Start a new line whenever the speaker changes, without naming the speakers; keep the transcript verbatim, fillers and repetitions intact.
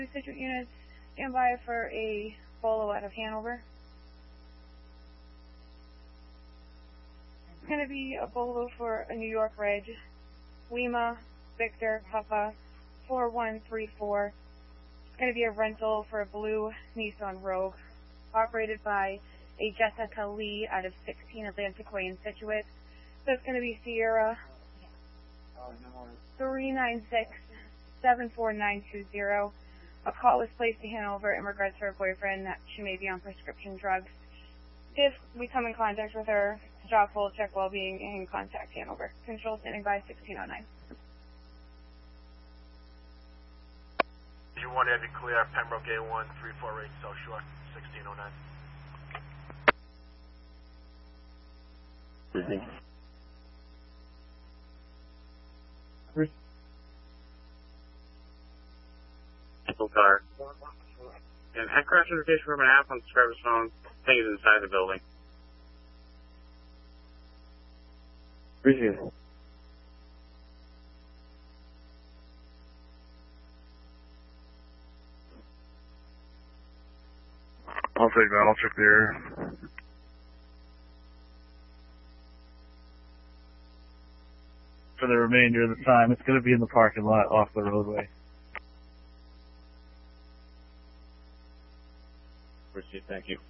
Situate units, stand by for a Bolo out of Hanover. It's going to be a Bolo for a New York Reg, Lima, Victor, Papa, four one three four. It's going to be a rental for a blue Nissan Rogue, operated by a Jessica Lee out of sixteen Atlantic Way in Situate. So it's going to be Sierra three nine six, seven four nine two zero. A call was placed to Hanover in regards to her boyfriend that she may be on prescription drugs. If we come in contact with her, job full, check well-being, and contact Hanover. Control standing by sixteen oh nine.
You want to be clear, Pembroke A one, three four eight, South Shore, sixteen oh nine.
Mm-hmm. Car. And head crash notification from an app on the subscriber's phone. I think it's inside the building. Appreciate it. I'll take that. I'll check the area. For the remainder of the time, it's going to be in the parking lot off the roadway. Appreciate it. Thank you.